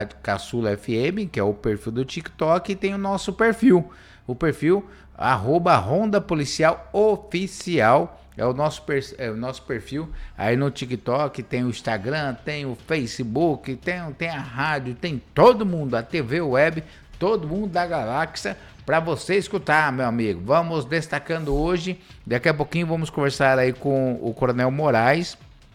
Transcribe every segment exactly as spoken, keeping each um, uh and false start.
Caçula F M, que é o perfil do TikTok, e tem o nosso perfil, o perfil arroba Ronda Policial Oficial, é o nosso, é o nosso perfil aí no TikTok, tem o Instagram, tem o Facebook, tem, tem a rádio, tem todo mundo, a T V Web, todo mundo da galáxia para você escutar, meu amigo. Vamos destacando hoje, daqui a pouquinho vamos conversar aí com o Coronel Moraes,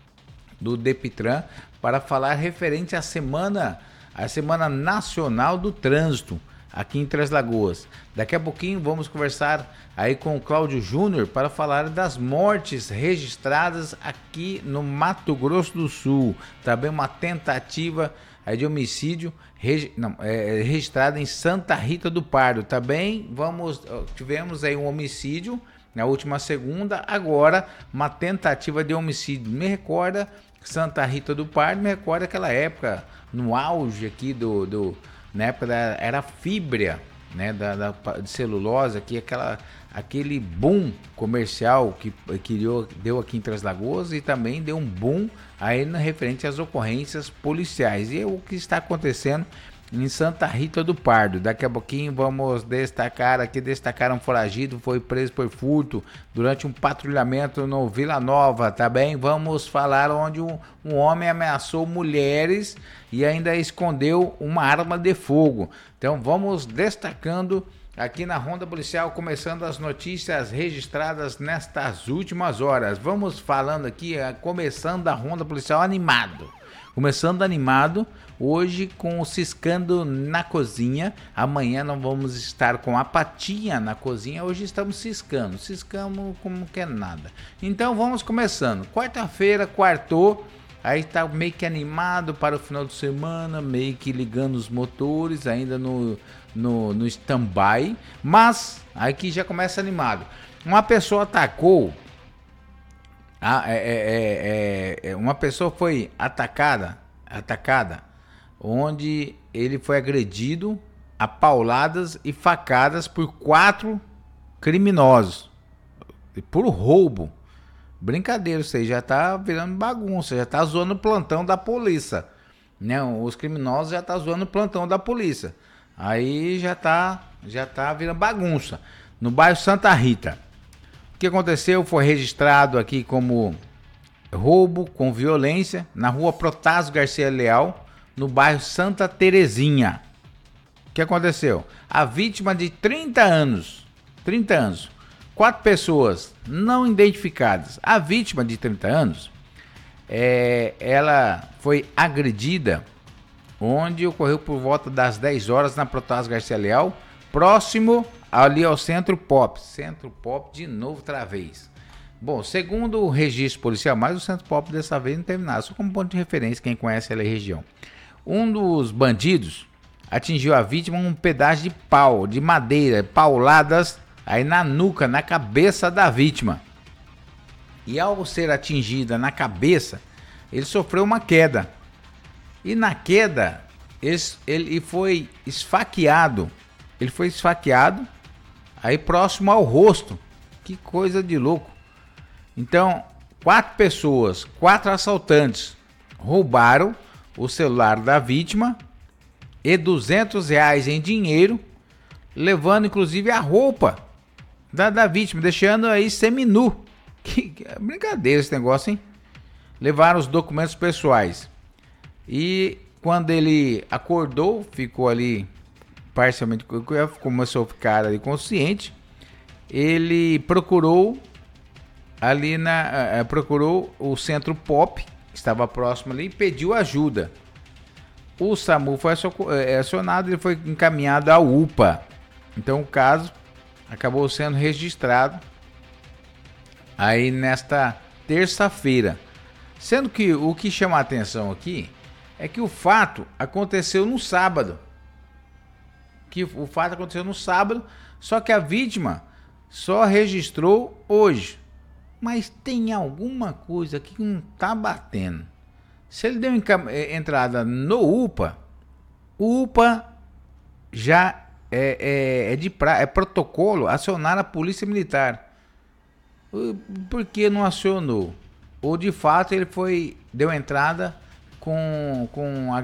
do DEPITRAN, para falar referente à semana, a Semana Nacional do Trânsito, aqui em Três Lagoas. Daqui a pouquinho vamos conversar aí com o Cláudio Júnior para falar das mortes registradas aqui no Mato Grosso do Sul. Também uma tentativa aí de homicídio regi não, é, registrada em Santa Rita do Pardo. Também vamos, tivemos aí um homicídio na última segunda, agora uma tentativa de homicídio. Me recorda Santa Rita do Pardo, me recorda aquela época, no auge aqui do, do na época da, era fibra, né, da, da, de celulose, aqui, aquela, aquele boom comercial que, que deu, deu aqui em Três Lagoas, e também deu um boom aí no referente às ocorrências policiais. E é o que está acontecendo em Santa Rita do Pardo. Daqui a pouquinho vamos destacar aqui, destacar um foragido, foi preso por furto durante um patrulhamento no Vila Nova. Também vamos falar onde um, um homem ameaçou mulheres e ainda escondeu uma arma de fogo. Então vamos destacando aqui na Ronda Policial, começando as notícias registradas nestas últimas horas. Vamos falando aqui, começando a Ronda Policial animado. Começando animado, hoje com o Ciscando na Cozinha. Amanhã não vamos estar com a Patinha na cozinha, hoje estamos ciscando. Ciscamos como que é nada. Então vamos começando. Quarta-feira, quartou, aí tá meio que animado para o final de semana, meio que ligando os motores, ainda no, no, no stand-by. Mas aqui já começa animado. Uma pessoa atacou... Ah, é, é, é, é, uma pessoa foi atacada, atacada, onde ele foi agredido a pauladas e facadas por quatro criminosos, por roubo. Brincadeira, isso aí já tá virando bagunça, já tá zoando o plantão da polícia, né? Os criminosos já tá zoando o plantão da polícia. Aí já tá, já tá virando bagunça. No bairro Santa Rita. O que aconteceu foi registrado aqui como roubo com violência na rua Protásio Garcia Leal, no bairro Santa Terezinha. O que aconteceu? A vítima de trinta anos, trinta anos, quatro pessoas não identificadas. A vítima de trinta anos, é, ela foi agredida, onde ocorreu por volta das dez horas na Protásio Garcia Leal, próximo ali ao Centro Pop. Centro Pop de novo, outra vez. Bom, segundo o registro policial, mas o Centro Pop dessa vez não teve nada, só como ponto de referência, quem conhece a região. Um dos bandidos atingiu a vítima com um pedaço de pau, de madeira, pauladas aí na nuca, na cabeça da vítima. E ao ser atingida na cabeça, ele sofreu uma queda. E na queda, ele, ele foi esfaqueado. Ele foi esfaqueado aí próximo ao rosto. Que coisa de louco. Então, quatro pessoas, quatro assaltantes roubaram o celular da vítima e duzentos reais em dinheiro, levando inclusive a roupa da, da vítima, deixando aí seminu. Que, que brincadeira esse negócio, hein? Levaram os documentos pessoais. E quando ele acordou, ficou ali parcialmente, começou a ficar ali consciente, ele procurou ali na, uh, procurou o Centro Pop, que estava próximo ali, e pediu ajuda. O SAMU foi acionado, ele foi encaminhado à U P A. Então o caso acabou sendo registrado aí nesta terça-feira. Sendo que o que chama a atenção aqui é que o fato aconteceu no sábado. Que o fato aconteceu no sábado, só que a vítima só registrou hoje. Mas tem alguma coisa que não tá batendo. Se ele deu entrada no U P A, o U P A já é, é, é de pra, é protocolo acionar a polícia militar. Por que não acionou? Ou de fato ele foi deu entrada com, com a